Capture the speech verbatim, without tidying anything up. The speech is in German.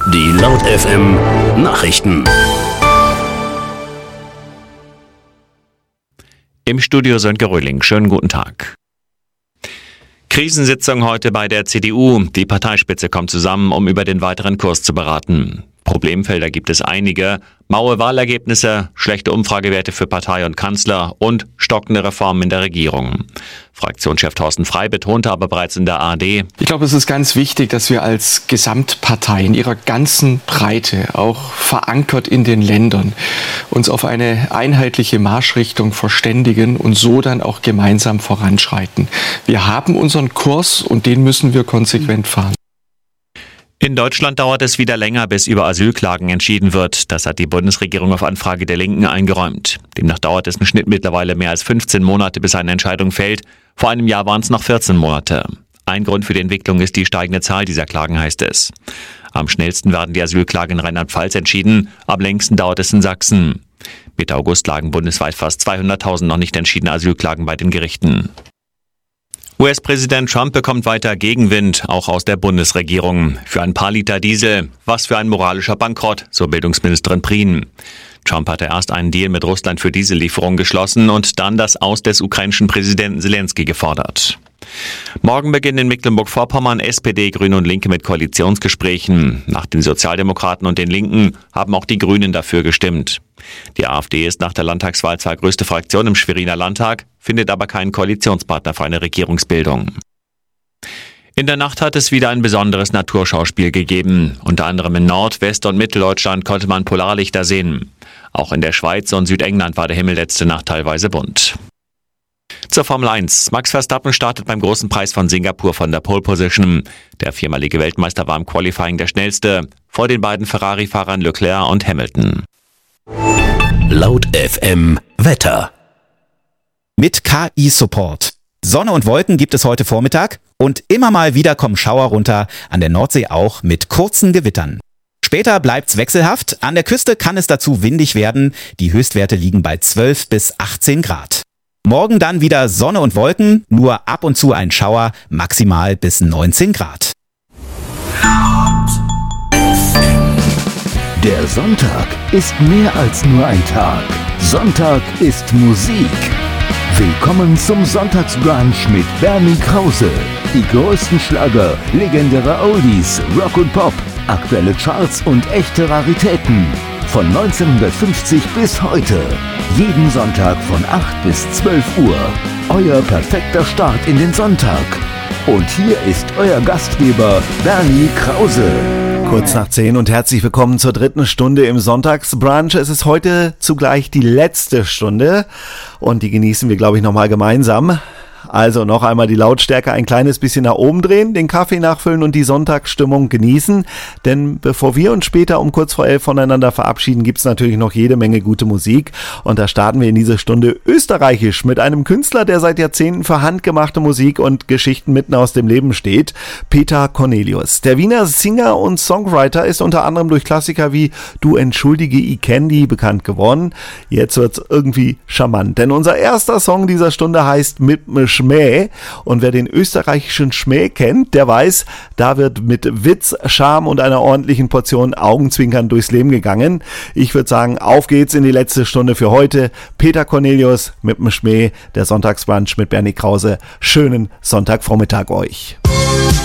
Die Laut F M Nachrichten. Im Studio Sönke Röhling. Schönen guten Tag. Krisensitzung heute bei der C D U. Die Parteispitze kommt zusammen, um über den weiteren Kurs zu beraten. Problemfelder gibt es einige. Maue Wahlergebnisse, schlechte Umfragewerte für Partei und Kanzler und stockende Reformen in der Regierung. Fraktionschef Thorsten Frey betonte aber bereits in der A R D: Ich glaube, es ist ganz wichtig, dass wir als Gesamtpartei in ihrer ganzen Breite, auch verankert in den Ländern, uns auf eine einheitliche Marschrichtung verständigen und so dann auch gemeinsam voranschreiten. Wir haben unseren Kurs und den müssen wir konsequent fahren. In Deutschland dauert es wieder länger, bis über Asylklagen entschieden wird. Das hat die Bundesregierung auf Anfrage der Linken eingeräumt. Demnach dauert es im Schnitt mittlerweile mehr als fünfzehn Monate, bis eine Entscheidung fällt. Vor einem Jahr waren es noch vierzehn Monate. Ein Grund für die Entwicklung ist die steigende Zahl dieser Klagen, heißt es. Am schnellsten werden die Asylklagen in Rheinland-Pfalz entschieden, am längsten dauert es in Sachsen. Mitte August lagen bundesweit fast zweihunderttausend noch nicht entschiedene Asylklagen bei den Gerichten. U S-Präsident Trump bekommt weiter Gegenwind, auch aus der Bundesregierung. Für ein paar Liter Diesel. Was für ein moralischer Bankrott, so Bildungsministerin Prien. Trump hatte erst einen Deal mit Russland für Diesellieferungen geschlossen und dann das Aus des ukrainischen Präsidenten Zelensky gefordert. Morgen beginnen in Mecklenburg-Vorpommern S P D, Grüne und Linke mit Koalitionsgesprächen. Nach den Sozialdemokraten und den Linken haben auch die Grünen dafür gestimmt. Die A f D ist nach der Landtagswahl zwar größte Fraktion im Schweriner Landtag, findet aber keinen Koalitionspartner für eine Regierungsbildung. In der Nacht hat es wieder ein besonderes Naturschauspiel gegeben. Unter anderem in Nord-, West- und Mitteldeutschland konnte man Polarlichter sehen. Auch in der Schweiz und Südengland war der Himmel letzte Nacht teilweise bunt. Zur Formel eins. Max Verstappen startet beim großen Preis von Singapur von der Pole Position. Der viermalige Weltmeister war im Qualifying der schnellste, vor den beiden Ferrari-Fahrern Leclerc und Hamilton. Laut F M Wetter. Mit K I-Support. Sonne und Wolken gibt es heute Vormittag und immer mal wieder kommen Schauer runter, an der Nordsee auch mit kurzen Gewittern. Später bleibt's wechselhaft, an der Küste kann es dazu windig werden, die Höchstwerte liegen bei zwölf bis achtzehn Grad. Morgen dann wieder Sonne und Wolken, nur ab und zu ein Schauer, maximal bis neunzehn Grad. Der Sonntag ist mehr als nur ein Tag. Sonntag ist Musik. Willkommen zum Sonntagsbrunch mit Bernie Krause. Die größten Schlager, legendäre Oldies, Rock und Pop, aktuelle Charts und echte Raritäten. Von neunzehnhundertfünfzig bis heute. Jeden Sonntag von acht bis zwölf Uhr. Euer perfekter Start in den Sonntag. Und hier ist euer Gastgeber Bernie Krause. Kurz nach zehn und herzlich willkommen zur dritten Stunde im Sonntagsbrunch. Es ist heute zugleich die letzte Stunde und die genießen wir, glaube ich, nochmal gemeinsam. Also noch einmal die Lautstärke ein kleines bisschen nach oben drehen, den Kaffee nachfüllen und die Sonntagsstimmung genießen. Denn bevor wir uns später um kurz vor elf voneinander verabschieden, gibt es natürlich noch jede Menge gute Musik. Und da starten wir in diese Stunde österreichisch mit einem Künstler, der seit Jahrzehnten für handgemachte Musik und Geschichten mitten aus dem Leben steht. Peter Cornelius. Der Wiener Singer und Songwriter ist unter anderem durch Klassiker wie Du entschuldige ich Candy bekannt geworden. Jetzt wird's irgendwie charmant, denn unser erster Song dieser Stunde heißt Mit me Schmäh. Und wer den österreichischen Schmäh kennt, der weiß, da wird mit Witz, Charme und einer ordentlichen Portion Augenzwinkern durchs Leben gegangen. Ich würde sagen, auf geht's in die letzte Stunde für heute. Peter Cornelius mit dem Schmäh, der Sonntagsbrunch mit Bernie Krause. Schönen Sonntagvormittag euch.